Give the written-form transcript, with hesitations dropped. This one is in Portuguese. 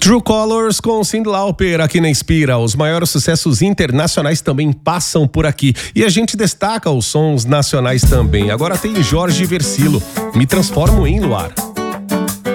True Colors com Cyndi Lauper aqui na Inspira. Os maiores sucessos internacionais também passam por aqui. E a gente destaca os sons nacionais também. Agora tem Jorge Versilo, Me Transformo em Luar.